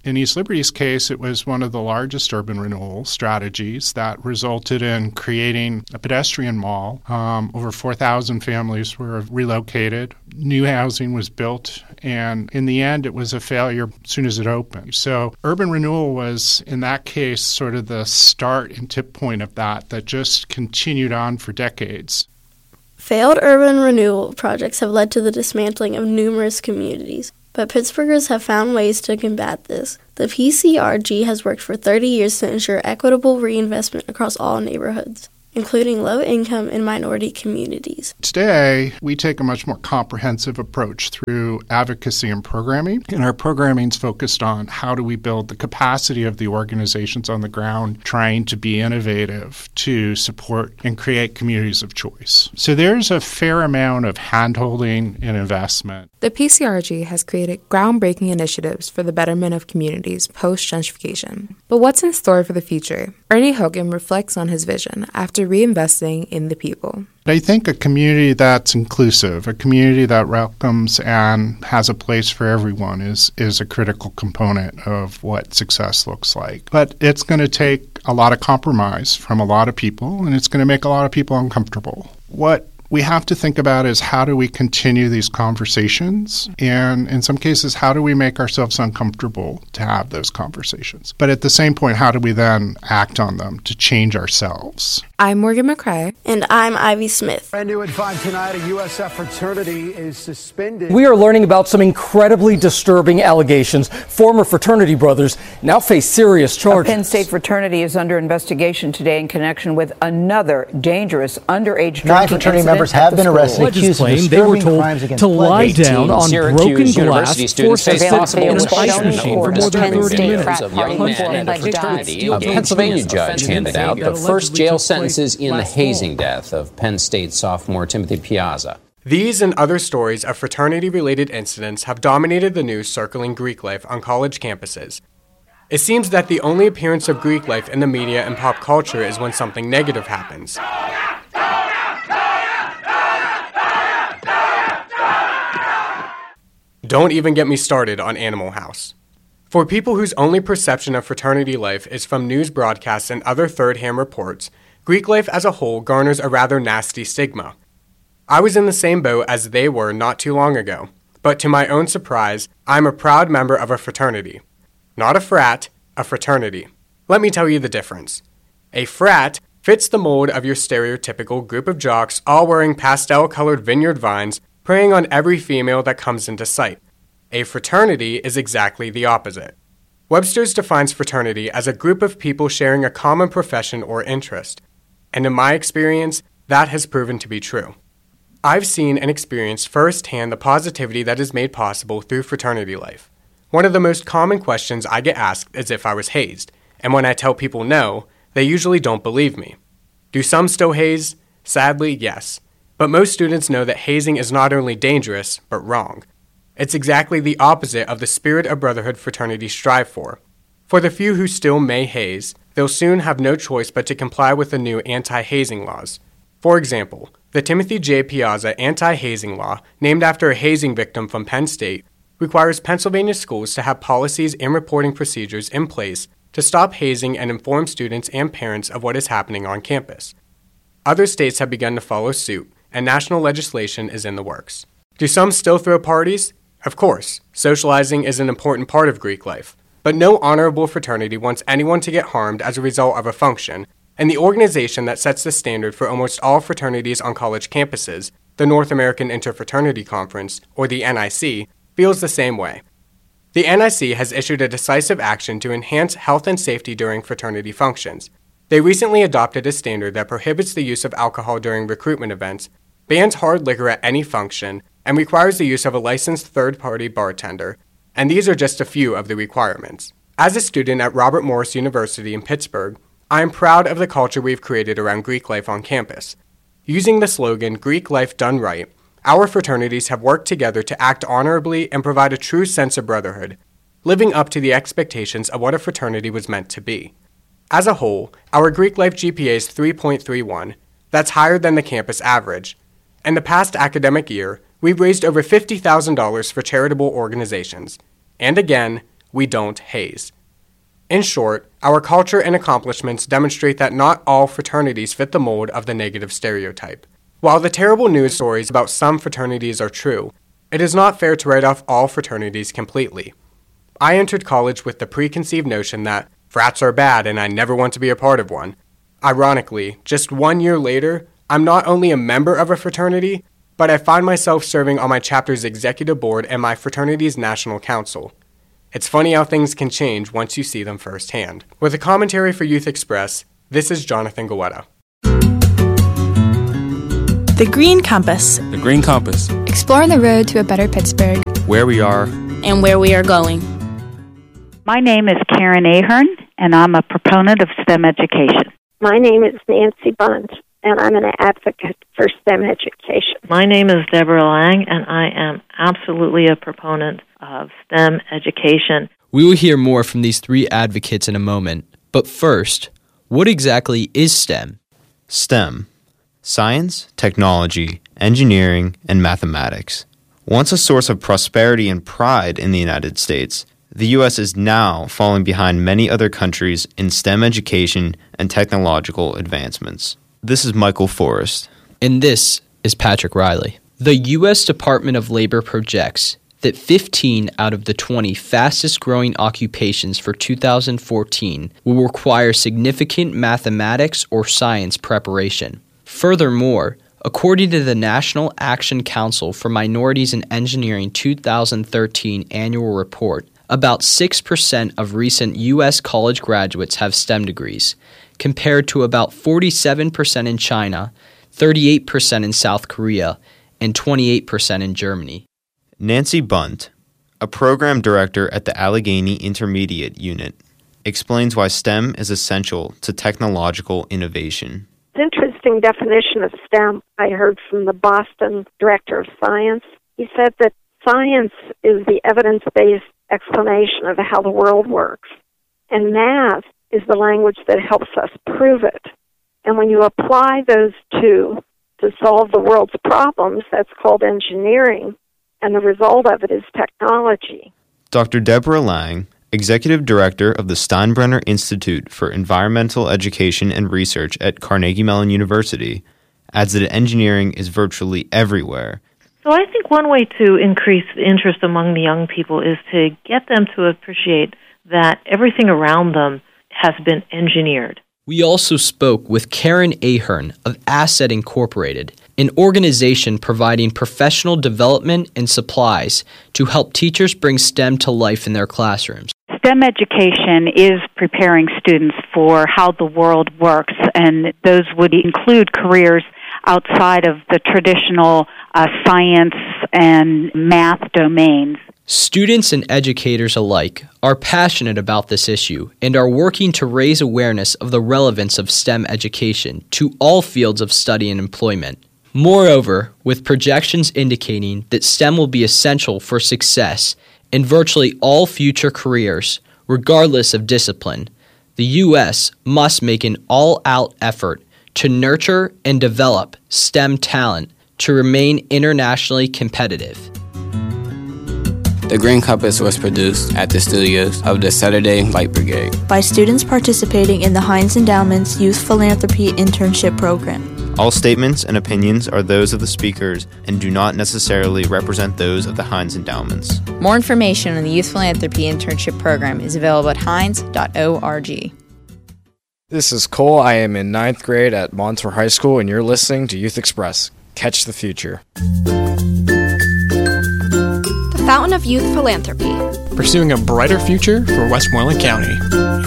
[SPEAKER 13] In East Liberty's case, it was one of the largest urban renewal strategies that resulted in creating a pedestrian mall. Over 4,000 families were relocated. New housing was built, and in the end, it was a failure as soon as it opened. So urban renewal was, in that case, sort of the start and tip point of that just continued on for decades.
[SPEAKER 1] Failed urban renewal projects have led to the dismantling of numerous communities, but Pittsburghers have found ways to combat this. The PCRG has worked for 30 years to ensure equitable reinvestment across all neighborhoods, including low-income and minority communities.
[SPEAKER 13] Today, we take a much more comprehensive approach through advocacy and programming, and our programming is focused on how do we build the capacity of the organizations on the ground trying to be innovative to support and create communities of choice. So there's a fair amount of hand-holding and investment.
[SPEAKER 27] The PCRG has created groundbreaking initiatives for the betterment of communities post-gentrification. But what's in store for the future? Ernie Hogan reflects on his vision after reinvesting in the people.
[SPEAKER 13] I think a community that's inclusive, a community that welcomes and has a place for everyone is a critical component of what success looks like. But it's going to take a lot of compromise from a lot of people, and it's going to make a lot of people uncomfortable. What we have to think about is how do we continue these conversations, and in some cases, how do we make ourselves uncomfortable to have those conversations? But at the same point, how do we then act on them to change ourselves?
[SPEAKER 27] I'm Morgan McCrae.
[SPEAKER 1] And I'm Ivy Smith.
[SPEAKER 9] Brand new at 5 tonight, a USF fraternity is suspended.
[SPEAKER 15] We are learning about some incredibly disturbing allegations. Former fraternity brothers now face serious charges.
[SPEAKER 16] A Penn State fraternity is under investigation today in connection with another dangerous underage drinking
[SPEAKER 9] 9 fraternity members have been arrested accused of disturbing crimes against
[SPEAKER 15] to lie down on broken glass, forced to sit in an ice machine for more than 30 minutes.
[SPEAKER 18] Of young men in a fraternity. A Pennsylvania judge handed out the first jail sentences in the hazing death of Penn State sophomore Timothy Piazza.
[SPEAKER 17] These and other stories of fraternity-related incidents have dominated the news circling Greek life on college campuses. It seems that the only appearance of Greek life in the media and pop culture is when something negative happens. Don't even get me started on Animal House. For people whose only perception of fraternity life is from news broadcasts and other third-hand reports, Greek life as a whole garners a rather nasty stigma. I was in the same boat as they were not too long ago, but to my own surprise, I'm a proud member of a fraternity. Not a frat, a fraternity. Let me tell you the difference. A frat fits the mold of your stereotypical group of jocks all wearing pastel-colored vineyard vines, preying on every female that comes into sight. A fraternity is exactly the opposite. Webster's defines fraternity as a group of people sharing a common profession or interest. And in my experience, that has proven to be true. I've seen and experienced firsthand the positivity that is made possible through fraternity life. One of the most common questions I get asked is if I was hazed, and when I tell people no, they usually don't believe me. Do some still haze? Sadly, yes. But most students know that hazing is not only dangerous, but wrong. It's exactly the opposite of the spirit of brotherhood fraternities strive for. For the few who still may haze, they'll soon have no choice but to comply with the new anti-hazing laws. For example, the Timothy J. Piazza anti-hazing law, named after a hazing victim from Penn State, requires Pennsylvania schools to have policies and reporting procedures in place to stop hazing and inform students and parents of what is happening on campus. Other states have begun to follow suit, and national legislation is in the works. Do some still throw parties? Of course, socializing is an important part of Greek life. But no honorable fraternity wants anyone to get harmed as a result of a function, and the organization that sets the standard for almost all fraternities on college campuses, the North American Interfraternity Conference, or the NIC, feels the same way. The NIC has issued a decisive action to enhance health and safety during fraternity functions. They recently adopted a standard that prohibits the use of alcohol during recruitment events, bans hard liquor at any function, and requires the use of a licensed third-party bartender. And these are just a few of the requirements. As a student at Robert Morris University in Pittsburgh, I am proud of the culture we've created around Greek life on campus. Using the slogan, Greek life done right, our fraternities have worked together to act honorably and provide a true sense of brotherhood, living up to the expectations of what a fraternity was meant to be. As a whole, our Greek life GPA is 3.31. That's higher than the campus average. In the past academic year, we've raised over $50,000 for charitable organizations. And again, we don't haze. In short, our culture and accomplishments demonstrate that not all fraternities fit the mold of the negative stereotype. While the terrible news stories about some fraternities are true, it is not fair to write off all fraternities completely. I entered college with the preconceived notion that frats are bad and I never want to be a part of one. Ironically, just 1 year later, I'm not only a member of a fraternity, but I find myself serving on my chapter's executive board and my fraternity's national council. It's funny how things can change once you see them firsthand. With a commentary for Youth Express, this is Jonathan Guetta.
[SPEAKER 2] The Green Compass.
[SPEAKER 12] The Green Compass.
[SPEAKER 19] Exploring the road to a better Pittsburgh.
[SPEAKER 12] Where we are.
[SPEAKER 19] And where we are going.
[SPEAKER 20] My name is Karen Ahern, and I'm a proponent of STEM education.
[SPEAKER 21] My name is Nancy Bunt, and I'm an advocate for STEM education.
[SPEAKER 22] My name is Deborah Lang, and I am absolutely a proponent of STEM education.
[SPEAKER 23] We will hear more from these three advocates in a moment. But first, what exactly is STEM?
[SPEAKER 25] STEM: science, technology, engineering, and mathematics. Once a source of prosperity and pride in the United States, the U.S. is now falling behind many other countries in STEM education and technological advancements. This is Michael Forrest.
[SPEAKER 23] And this is Patrick Riley. The U.S. Department of Labor projects that 15 out of the 20 fastest growing occupations for 2014 will require significant mathematics or science preparation. Furthermore, according to the National Action Council for Minorities in Engineering 2013 annual report, about 6% of recent U.S. college graduates have STEM degrees, compared to about 47% in China, 38% in South Korea, and 28% in Germany.
[SPEAKER 25] Nancy Bunt, a program director at the Allegheny Intermediate Unit, explains why STEM is essential to technological innovation.
[SPEAKER 21] Interesting definition of STEM I heard from the Boston director of science. He said that science is the evidence-based explanation of how the world works, and math is the language that helps us prove it. And when you apply those two to solve the world's problems, that's called engineering, and the result of it is technology.
[SPEAKER 25] Dr. Deborah Lang, Executive Director of the Steinbrenner Institute for Environmental Education and Research at Carnegie Mellon University, adds that engineering is virtually everywhere.
[SPEAKER 22] So I think one way to increase the interest among the young people is to get them to appreciate that everything around them has been engineered.
[SPEAKER 23] We also spoke with Karen Ahern of Asset Incorporated, an organization providing professional development and supplies to help teachers bring STEM to life in their classrooms.
[SPEAKER 20] STEM education is preparing students for how the world works, and those would include careers outside of the traditional science and math domains.
[SPEAKER 23] Students and educators alike are passionate about this issue and are working to raise awareness of the relevance of STEM education to all fields of study and employment. Moreover, with projections indicating that STEM will be essential for success in virtually all future careers, regardless of discipline, the U.S. must make an all-out effort to nurture and develop STEM talent to remain internationally competitive.
[SPEAKER 26] The Green Compass was produced at the studios of the Saturday Light Brigade
[SPEAKER 19] by students participating in the Heinz Endowment's Youth Philanthropy Internship Program.
[SPEAKER 25] All statements and opinions are those of the speakers and do not necessarily represent those of the Heinz Endowments.
[SPEAKER 28] More information on the Youth Philanthropy Internship Program is available at heinz.org.
[SPEAKER 30] This is Cole. I am in 9th grade at Montour High School, and you're listening to Youth Express. Catch the future.
[SPEAKER 19] The Fountain of Youth Philanthropy.
[SPEAKER 6] Pursuing a brighter future for Westmoreland County.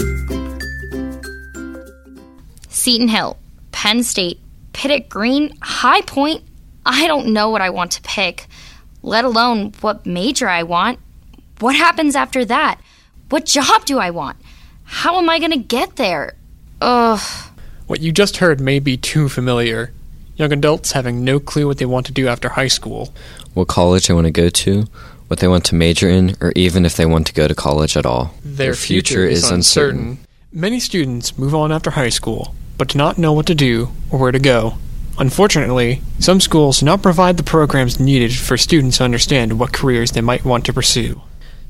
[SPEAKER 31] Seton Hill, Penn State, Pitt Green, High Point. I don't know what I want to pick, let alone what major I want. What happens after that? What job do I want? How am I going to get there? Ugh.
[SPEAKER 6] What you just heard may be too familiar. Young adults having no clue what they want to do after high school.
[SPEAKER 8] What college they want to go to, what they want to major in, or even if they want to go to college at all.
[SPEAKER 6] Their future is uncertain. Many students move on after high school, but do not know what to do or where to go. Unfortunately, some schools do not provide the programs needed for students to understand what careers they might want to pursue.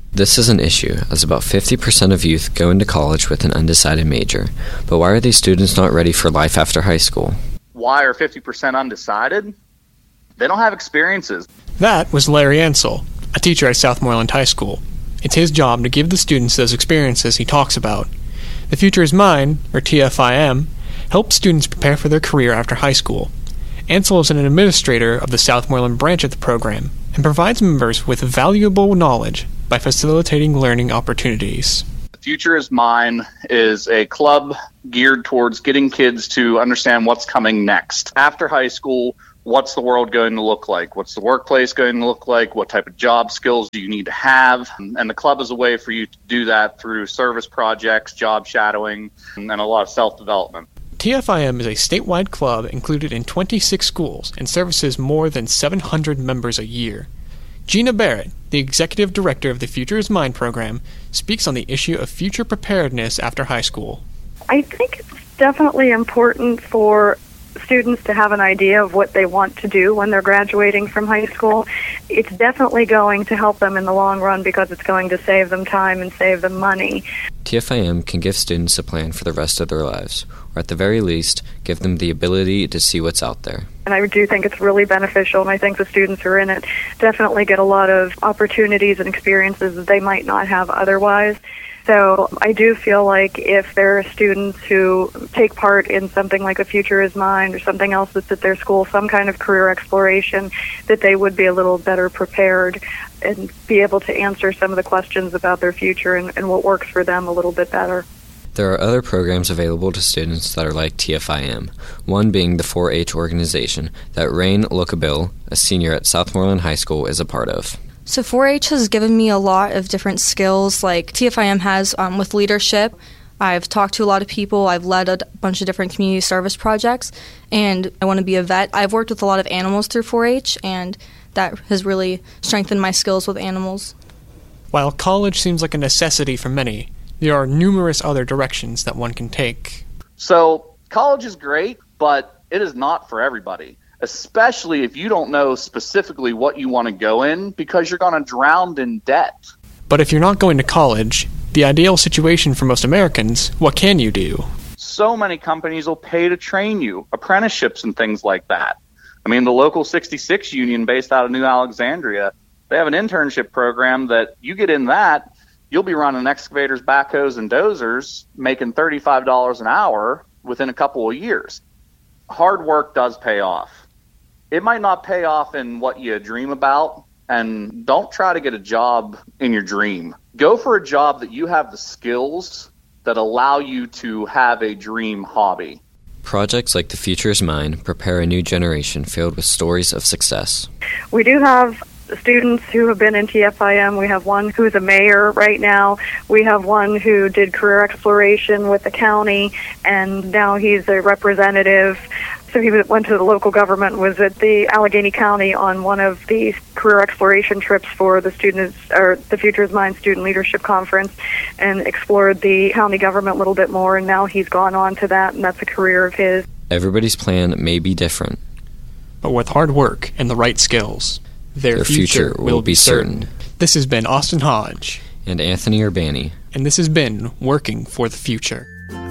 [SPEAKER 8] This is an issue, as about 50% of youth go into college with an undecided major. But why are these students not ready for life after high school?
[SPEAKER 3] Why are 50% undecided? They don't have experiences.
[SPEAKER 6] That was Larry Ansel, a teacher at Southmoreland High School. It's his job to give the students those experiences he talks about. The Future is Mine, or TFIM, helps students prepare for their career after high school. Ansel is an administrator of the Southmoreland branch of the program and provides members with valuable knowledge by facilitating learning opportunities.
[SPEAKER 3] The Future is Mine is a club geared towards getting kids to understand what's coming next. After high school, what's the world going to look like? What's the workplace going to look like? What type of job skills do you need to have? And the club is a way for you to do that through service projects, job shadowing, and a lot of self-development.
[SPEAKER 6] TFIM is a statewide club included in 26 schools and services more than 700 members a year. Gina Barrett, the executive director of the Future is Mine program, speaks on the issue of future preparedness after high school.
[SPEAKER 21] I think it's definitely important for students to have an idea of what they want to do when they're graduating from high school. It's definitely going to help them in the long run because it's going to save them time and save them money.
[SPEAKER 8] TFIM can give students a plan for the rest of their lives, or at the very least, give them the ability to see what's out there.
[SPEAKER 21] And I do think it's really beneficial, and I think the students who are in it definitely get a lot of opportunities and experiences that they might not have otherwise. So I do feel like if there are students who take part in something like a Future is Mine or something else that's at their school, some kind of career exploration, that they would be a little better prepared and be able to answer some of the questions about their future and what works for them a little bit better.
[SPEAKER 8] There are other programs available to students that are like TFIM, one being the 4-H organization that Rain Lookabill, a senior at Southmoreland High School, is a part of.
[SPEAKER 4] So 4-H has given me a lot of different skills like TFIM has with leadership. I've talked to a lot of people. I've led a bunch of different community service projects, and I want to be a vet. I've worked with a lot of animals through 4-H, and that has really strengthened my skills with animals.
[SPEAKER 6] While college seems like a necessity for many, there are numerous other directions that one can take.
[SPEAKER 3] So college is great, but it is not for everybody, especially if you don't know specifically what you want to go in because you're going to drown in debt.
[SPEAKER 6] But if you're not going to college, the ideal situation for most Americans, what can you do?
[SPEAKER 3] So many companies will pay to train you, apprenticeships and things like that. I mean, the local 66 union based out of New Alexandria, they have an internship program that you get in that, you'll be running excavators, backhoes, and dozers, making $35 an hour within a couple of years. Hard work does pay off. It might not pay off in what you dream about, and don't try to get a job in your dream. Go for a job that you have the skills that allow you to have a dream hobby.
[SPEAKER 8] Projects like The Future is Mine prepare a new generation filled with stories of success.
[SPEAKER 21] We do have students who have been in TFIM. We have one who's a mayor right now. We have one who did career exploration with the county, and now he's a representative. So he went to the local government, was at the Allegheny County on one of the career exploration trips for the students, or the Future is Mine Student Leadership Conference, and explored the county government a little bit more, and now he's gone on to that, and that's a career of his.
[SPEAKER 8] Everybody's plan may be different,
[SPEAKER 6] but with hard work and the right skills, their future will be certain. This has been Austin Hodge
[SPEAKER 8] and Anthony Urbani,
[SPEAKER 6] and this has been Working for the Future.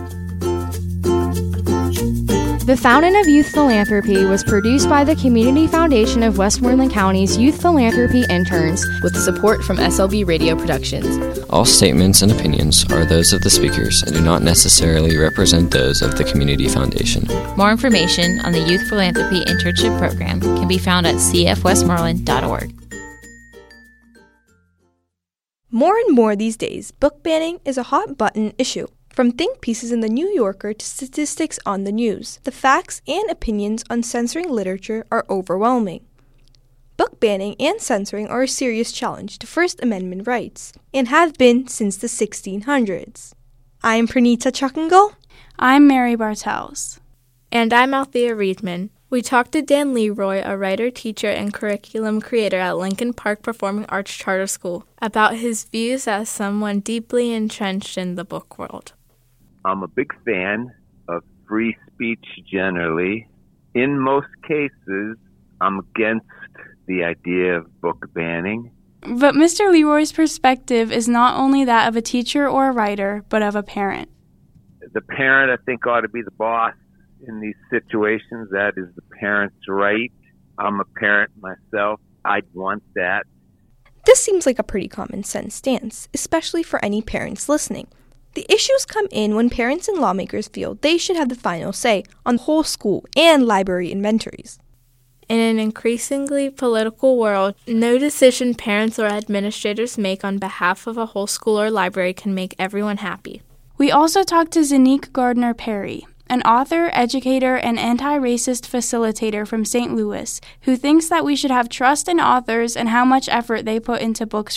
[SPEAKER 5] The Fountain of Youth Philanthropy was produced by the Community Foundation of Westmoreland County's Youth Philanthropy Interns
[SPEAKER 28] with support from SLB Radio Productions.
[SPEAKER 8] All statements and opinions are those of the speakers and do not necessarily represent those of the Community Foundation.
[SPEAKER 28] More information on the Youth Philanthropy Internship Program can be found at cfwestmoreland.org.
[SPEAKER 19] More and more these days, book banning is a hot-button issue. From think pieces in The New Yorker to statistics on the news, the facts and opinions on censoring literature are overwhelming. Book banning and censoring are a serious challenge to First Amendment rights, and have been since the 1600s. I'm Pranita Chuckengle.
[SPEAKER 7] I'm Mary Bartels.
[SPEAKER 10] And I'm Althea Reedman. We talked to Dan Leroy, a writer, teacher, and curriculum creator at Lincoln Park Performing Arts Charter School, about his views as someone deeply entrenched in the book world.
[SPEAKER 11] I'm a big fan of free speech generally. In most cases, I'm against the idea of book banning.
[SPEAKER 7] But Mr. Leroy's perspective is not only that of a teacher or a writer, but of a parent.
[SPEAKER 11] The parent, I think, ought to be the boss in these situations. That is the parent's right. I'm a parent myself. I'd want that.
[SPEAKER 19] This seems like a pretty common sense stance, especially for any parents listening. The issues come in when parents and lawmakers feel they should have the final say on the whole school and library inventories.
[SPEAKER 10] In an increasingly political world, no decision parents or administrators make on behalf of a whole school or library can make everyone happy.
[SPEAKER 7] We also talked to Zanique Gardner-Perry, an author, educator, and anti-racist facilitator from St. Louis, who thinks that we should have trust in authors and how much effort they put into books